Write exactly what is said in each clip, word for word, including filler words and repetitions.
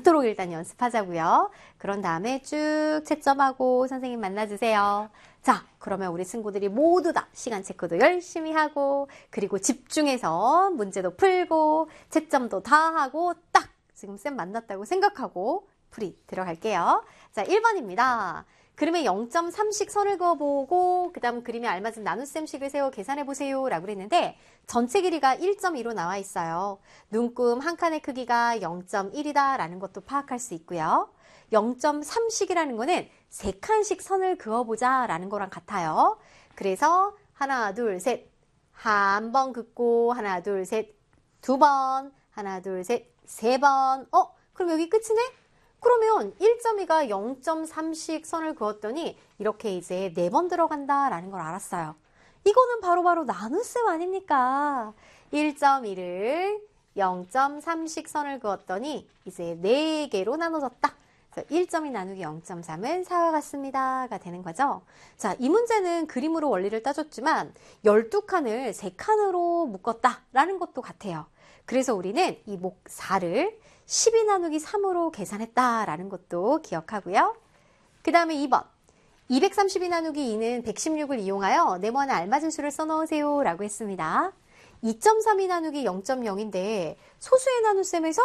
않도록 일단 연습하자고요. 그런 다음에 쭉 채점하고 선생님 만나주세요. 자, 그러면 우리 친구들이 모두 다 시간 체크도 열심히 하고 그리고 집중해서 문제도 풀고 채점도 다 하고 딱 지금 쌤 만났다고 생각하고 풀이 들어갈게요. 자, 일 번입니다. 그림에 영 점 삼씩 선을 그어보고 그 다음 그림에 알맞은 나눗셈식을 세워 계산해보세요 라고 그랬는데 전체 길이가 일 점 이로 나와 있어요. 눈금 한 칸의 크기가 영 점 일이다 라는 것도 파악할 수 있고요. 영 점 삼씩이라는 거는 세 칸씩 선을 그어보자 라는 거랑 같아요. 그래서 하나 둘 셋 한 번 긋고 하나 둘 셋 두 번 하나 둘 셋 세 번 어? 그럼 여기 끝이네? 그러면 일 점 이가 영 점 삼씩 선을 그었더니 이렇게 이제 네 번 들어간다라는 걸 알았어요. 이거는 바로바로 나눗셈 아닙니까? 일 점 이를 영 점 삼씩 선을 그었더니 이제 네 개로 나눠졌다. 그래서 일 점 이 나누기 영 점 삼은 사와 같습니다가 되는 거죠. 자, 이 문제는 그림으로 원리를 따졌지만 열두 칸을 세 칸으로 묶었다라는 것도 같아요. 그래서 우리는 이 목 사를 십이 나누기 삼으로 계산했다라는 것도 기억하고요. 그 다음에 이 번. 이백삼십이 나누기 이는 백십육을 이용하여 네모안에 알맞은 수를 써넣으세요 라고 했습니다. 이 점 삼이 나누기 영 점 영인데 소수의 나눗셈에서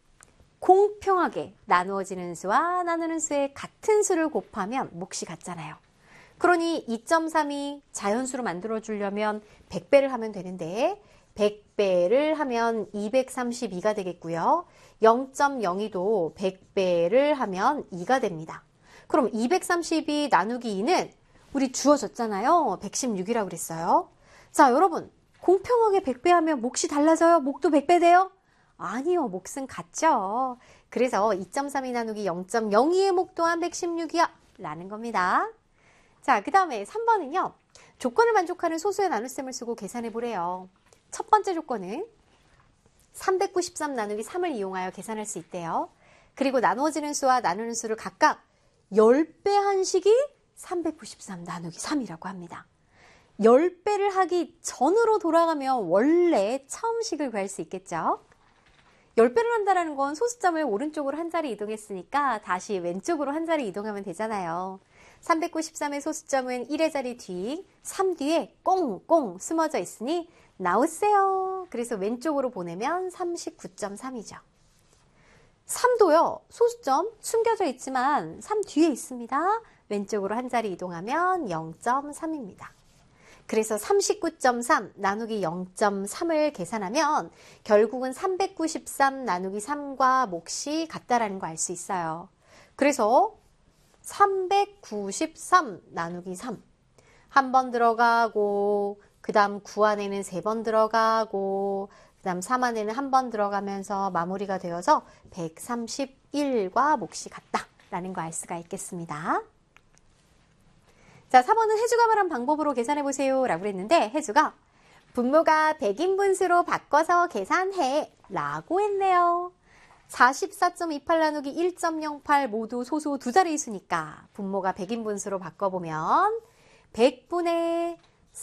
공평하게 나누어지는 수와 나누는 수의 같은 수를 곱하면 몫이 같잖아요. 그러니 이 점 삼이 자연수로 만들어주려면 백 배를 하면 되는데 백 배를 하면 이백삼십이가 되겠고요. 영 점 영이도 백 배를 하면 이가 됩니다. 그럼 이백삼십이 나누기 이는 우리 주어졌잖아요. 백십육이라고 그랬어요. 자, 여러분 공평하게 백 배 하면 몫이 달라져요? 몫도 백 배 돼요? 아니요. 몫은 같죠. 그래서 이 점 삼이 나누기 영 점 영이의 몫 또한 백십육이야 라는 겁니다. 자, 그 다음에 삼 번은요. 조건을 만족하는 소수의 나눗셈을 쓰고 계산해 보래요. 첫 번째 조건은 삼백구십삼 나누기 삼을 이용하여 계산할 수 있대요. 그리고 나누어지는 수와 나누는 수를 각각 십 배 한 식이 삼백구십삼 나누기 삼이라고 합니다. 십 배를 하기 전으로 돌아가면 원래 처음 식을 구할 수 있겠죠. 십 배를 한다는 건 소수점을 오른쪽으로 한 자리 이동했으니까 다시 왼쪽으로 한 자리 이동하면 되잖아요. 삼백구십삼의 소수점은 일의 자리 뒤, 삼 뒤에 꽁꽁 숨어져 있으니 나오세요. 그래서 왼쪽으로 보내면 삼십구 점 삼이죠. 삼도요. 소수점 숨겨져 있지만 삼 뒤에 있습니다. 왼쪽으로 한 자리 이동하면 영 점 삼입니다. 그래서 삼십구 점 삼 나누기 영 점 삼을 계산하면 결국은 삼백구십삼 나누기 삼과 몫이 같다라는 거 알 수 있어요. 그래서 삼백구십삼 나누기 삼 한 번 들어가고 그 다음 구 안에는 세 번 들어가고 그 다음 삼 안에는 한 번 들어가면서 마무리가 되어서 백삼십일과 몫이 같다라는 거 알 수가 있겠습니다. 자, 사 번은 혜주가 말한 방법으로 계산해보세요 라고 했는데 혜주가 분모가 백인분수로 바꿔서 계산해 라고 했네요. 사십사 점 이팔 나누기 일 점 영팔 모두 소수 두 자리 수니까 분모가 백인분수로 바꿔보면 백분의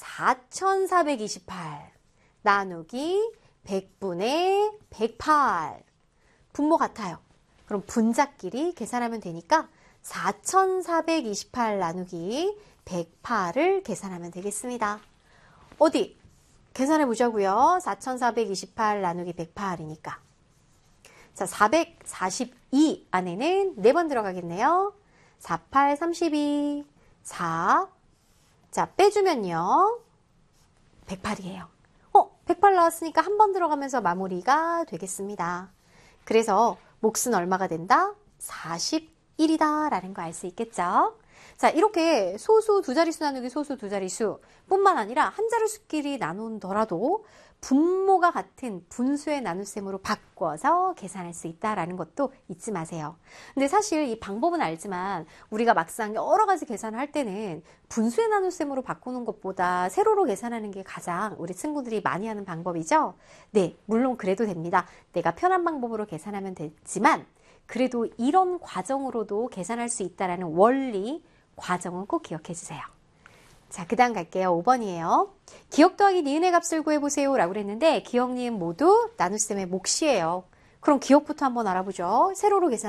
사천사백이십팔 나누기 백분의 백팔 분모 같아요. 그럼 분자끼리 계산하면 되니까 사천사백이십팔 나누기 백팔을 계산하면 되겠습니다. 어디? 계산해 보자고요. 사천사백이십팔 나누기 백팔이니까. 자, 사백사십이 안에는 네 번 들어가겠네요. 사, 팔, 삼십이, 사. 자, 빼주면요. 백팔이에요. 어, 백팔 나왔으니까 한 번 들어가면서 마무리가 되겠습니다. 그래서 몫은 얼마가 된다? 사십일이다 라는 거 알 수 있겠죠? 자, 이렇게 소수 두 자릿수 나누기 소수 두 자릿수 뿐만 아니라 한 자릿수끼리 나눈더라도 분모가 같은 분수의 나눗셈으로 바꿔서 계산할 수 있다라는 것도 잊지 마세요. 근데 사실 이 방법은 알지만 우리가 막상 여러 가지 계산을 할 때는 분수의 나눗셈으로 바꾸는 것보다 세로로 계산하는 게 가장 우리 친구들이 많이 하는 방법이죠. 네, 물론 그래도 됩니다. 내가 편한 방법으로 계산하면 되지만 그래도 이런 과정으로도 계산할 수 있다라는 원리, 과정은 꼭 기억해 주세요. 자, 그 다음 갈게요. 오 번이에요. 기억 더하기 니은의 값을 구해보세요 라고 그랬는데 기억, 니은 모두 나눗셈의 몫이에요. 그럼 기억부터 한번 알아보죠. 세로로 계산